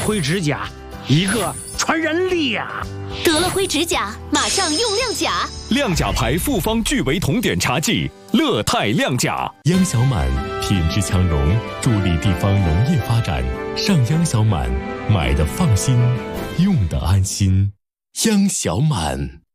灰指甲，一个传染力呀！ 得了灰指甲，马上用亮甲。 亮甲牌复方聚维酮碘茶剂，乐泰亮甲。 央小满品质强农，助力地方农业发展。上央小满，买的放心，用的安心。央小满。